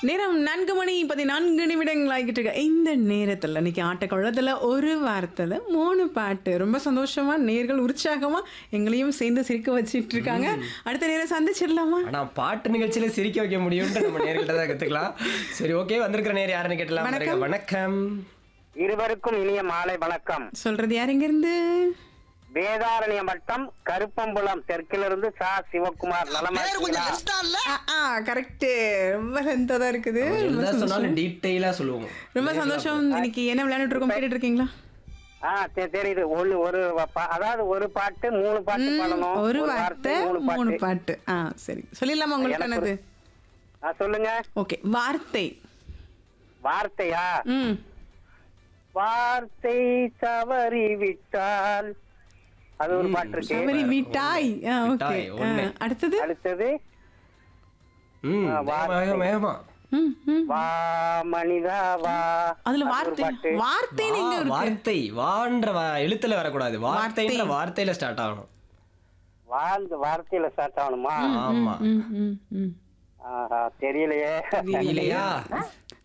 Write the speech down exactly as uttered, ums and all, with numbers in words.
நேரம் நான்கு மணி பதினான்கு நிமிடங்கள் ஆகிட்டு இருக்கு. இந்த நேரத்தில் இன்னைக்கு ஆட்டக்குளத்தில் ஒரு வாரத்தில் மூணு பாட்டு ரொம்ப சந்தோஷமா நேர்கள் உற்சாகமா எங்களையும் சேர்ந்து சிரிக்க வச்சிட்டு இருக்காங்க. அடுத்த நேரம் சந்திச்சிடலாமா? ஆனா பாட்டு நிகழ்ச்சியில சிரிக்க வைக்க முடியும்னு நம்ம நேர்கள்ட்ட தான் கத்துக்கலாம். சரி, ஓகே, வந்திருக்கிற நேர் யாருன்னு கேட்டலாம். வணக்கம். வணக்கம். இருவருக்கும் இனிய மாலை வணக்கம். சொல்றது யார் எங்க இருந்து? வேதாரண்ய வட்டம் கருப்பம்புலம் தெற்கிலிருந்து சா சிவகுமார். நலமா இருக்கீங்களா? கரெக்ட். ரொம்ப லென்த்தா இருக்குது. என்ன சொன்னாலும் டீடைலா சொல்லுவோம். ரொம்ப சந்தோஷம். இன்னைக்கு என்ன விளையாண்டுட்டு இருக்கோம் கேட்டுட்டு இருக்கீங்களா? ஆ தெ- தெரியுது. ஒண்ணு ஒரு பா- அதாவது ஒரு பாட்டு மூணு பாட்டு பாடணும். ஒரு வார்த்தை மூணு மூணு பாட்டு. பாட்டு. ஆ சரி, சொல்லிடலாமா உங்களுக்கானது? ஆ, சொல்லுங்க. ஓகே, வார்த்தை. வார்த்தையா? ம் வார்த்தை தவறி விட்டால் அது ஒரு பாட்டு இருக்கு. சவரி மிட்டாய். ஆ ஓகே. மிட்டாய், ஒண்ணு. அடுத்தது? அடுத்தது ம், ஆ, வார்த்தை. வேகமா, வேகமா. ம் ம் வா மனிதா வா. அதுல அது ஒரு வார்த்தை பாட்டு. வார்த்தை வா, நீங்க இருக்கு. வார்த்தை வான்ற வா- எழுத்துல வரக்கூடாது. வார்த்தைன்ற வார்த்தை. வார்த்தையில ஸ்டார்ட் ஆகணும். வாழ்ந்து வார்த்தையில ஸ்டார்ட் ஆகணுமா? ஆமா. ம் ம் ம் ஆஹா, தெரியலையே. இல்லையா?